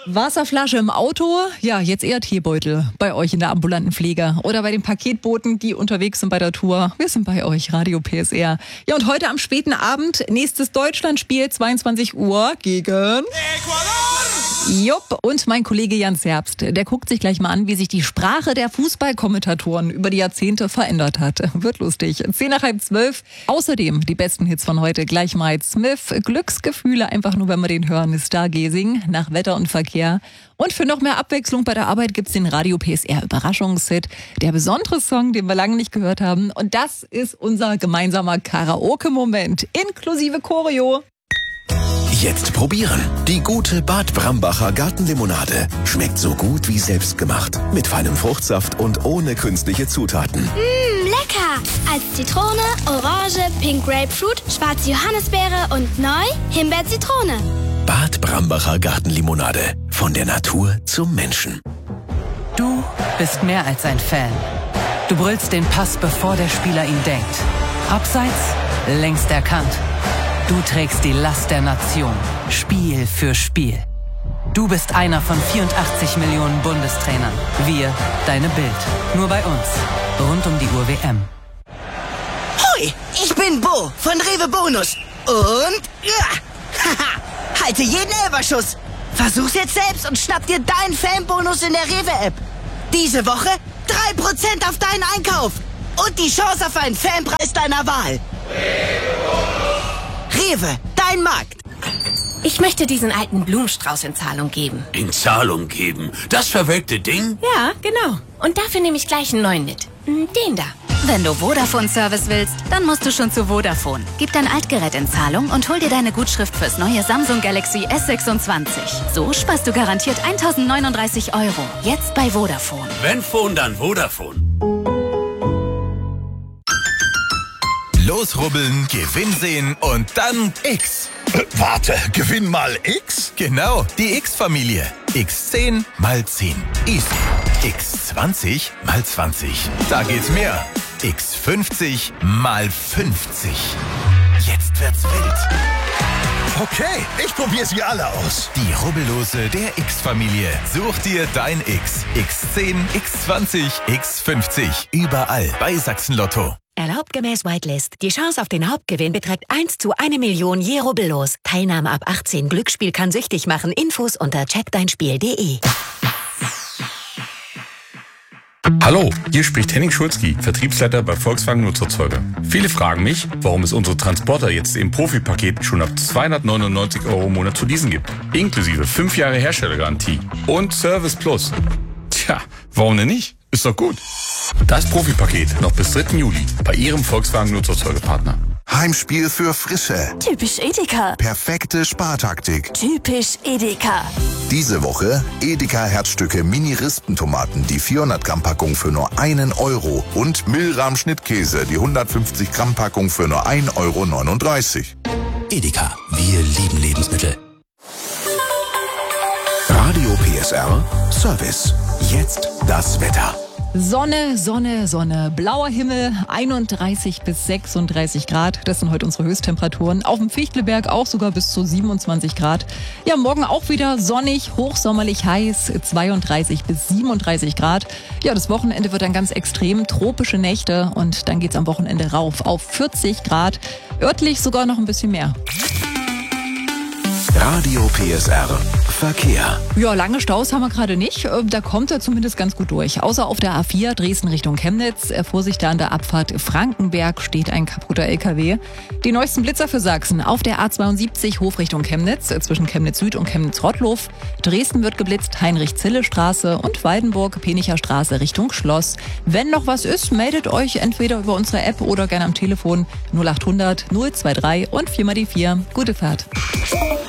Wasserflasche im Auto? Ja, jetzt eher Teebeutel bei euch in der ambulanten Pflege oder bei den Paketboten, die unterwegs sind bei der Tour. Wir sind bei euch, Radio PSR. Ja, und heute am späten Abend nächstes Deutschlandspiel, 22 Uhr gegen Ecuador. Jupp, und mein Kollege Jan Zerbst, der guckt sich gleich mal an, wie sich die Sprache der Fußballkommentatoren über die Jahrzehnte verändert hat. Wird lustig. 10:30. Außerdem die besten Hits von heute, gleich Mike Smith. Glücksgefühle, einfach nur, wenn wir den hören. Stargazing nach Wetter und Verkehr. Und für noch mehr Abwechslung bei der Arbeit gibt's den Radio PSR Überraschungshit. Der besondere Song, den wir lange nicht gehört haben. Und das ist unser gemeinsamer Karaoke-Moment, inklusive Choreo. Jetzt probieren. Die gute Bad Brambacher Gartenlimonade. Schmeckt so gut wie selbstgemacht. Mit feinem Fruchtsaft und ohne künstliche Zutaten. Lecker! Als Zitrone, Orange, Pink Grapefruit, schwarze Johannisbeere und neu Himbeer-Zitrone. Bad Brambacher Gartenlimonade. Von der Natur zum Menschen. Du bist mehr als ein Fan. Du brüllst den Pass, bevor der Spieler ihn denkt. Abseits, längst erkannt. Du trägst die Last der Nation, Spiel für Spiel. Du bist einer von 84 Millionen Bundestrainern. Wir, deine Bild. Nur bei uns. Rund um die Uhr WM. Hoi, ich bin Bo von Rewe Bonus. Und halte jeden Elferschuss. Versuch's jetzt selbst und schnapp dir deinen Fanbonus in der Rewe-App. Diese Woche 3% auf deinen Einkauf. Und die Chance auf einen Fanpreis deiner Wahl. Rewe, dein Markt. Ich möchte diesen alten Blumenstrauß in Zahlung geben. In Zahlung geben? Das verwelkte Ding? Ja, genau. Und dafür nehme ich gleich einen neuen mit. Den da. Wenn du Vodafone-Service willst, dann musst du schon zu Vodafone. Gib dein Altgerät in Zahlung und hol dir deine Gutschrift fürs neue Samsung Galaxy S26. So sparst du garantiert 1.039 €. Jetzt bei Vodafone. Wenn Phone, dann Vodafone. Losrubbeln, Gewinn sehen und dann X. Warte, gewinn mal X? Genau, die X-Familie. X10 mal 10. Easy. X20 mal 20. Da geht's mehr. X50 mal 50. Jetzt wird's wild. Okay, ich probiere sie alle aus. Die Rubbellose der X-Familie. Such dir dein X. X10, X20, X50. Überall bei Sachsen Lotto. Erlaubt gemäß Whitelist. Die Chance auf den Hauptgewinn beträgt 1 zu 1 Million je Rubbellos. Teilnahme ab 18. Glücksspiel kann süchtig machen. Infos unter checkdeinspiel.de. Hallo, hier spricht Henning Schulzki, Vertriebsleiter bei Volkswagen Nutzerzeuge. Viele fragen mich, warum es unsere Transporter jetzt im Profipaket schon ab 299 € im Monat zu leasen gibt. Inklusive 5 Jahre Herstellergarantie und Service Plus. Tja, warum denn nicht? Ist doch gut. Das Profipaket noch bis 3. Juli bei Ihrem Volkswagen Nutzerzeugepartner. Heimspiel für Frische. Typisch Edeka. Perfekte Spartaktik. Typisch Edeka. Diese Woche Edeka Herzstücke Mini-Rispentomaten, die 400 Gramm Packung für nur 1 € und Milram Schnittkäse, die 150 Gramm Packung für nur 1,39 €. Edeka, wir lieben Lebensmittel. Radio PSR Service. Jetzt das Wetter. Sonne, Sonne, Sonne, blauer Himmel, 31 bis 36 Grad. Das sind heute unsere Höchsttemperaturen. Auf dem Fichtelberg auch sogar bis zu 27 Grad. Ja, morgen auch wieder sonnig, hochsommerlich heiß, 32 bis 37 Grad. Ja, das Wochenende wird dann ganz extrem, tropische Nächte und dann geht's am Wochenende rauf auf 40 Grad. Örtlich sogar noch ein bisschen mehr. Radio PSR Verkehr. Ja, lange Staus haben wir gerade nicht. Da kommt er zumindest ganz gut durch. Außer auf der A4 Dresden Richtung Chemnitz. Vorsicht da an der Abfahrt Frankenberg steht ein kaputter LKW. Die neuesten Blitzer für Sachsen. Auf der A72 Hof Richtung Chemnitz, zwischen Chemnitz Süd und Chemnitz Rottlof. Dresden wird geblitzt, Heinrich-Zille-Straße und Waldenburg-Penicher Straße Richtung Schloss. Wenn noch was ist, meldet euch entweder über unsere App oder gerne am Telefon 0800 023 und 4x4. Gute Fahrt.